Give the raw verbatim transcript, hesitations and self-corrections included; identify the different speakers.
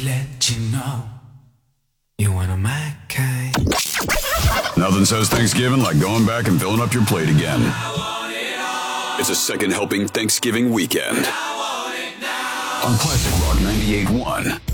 Speaker 1: let you know you're one of my kind.
Speaker 2: Nothing says Thanksgiving like going back and filling up your plate again. It's a second helping Thanksgiving weekend on Classic Rock ninety-eight point one.